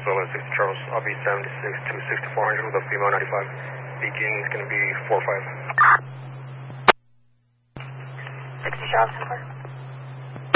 Solo 60 Charles. I'll be 76 to 6400 with a female 95. Begin is going to be 45. 60 Charles, 4.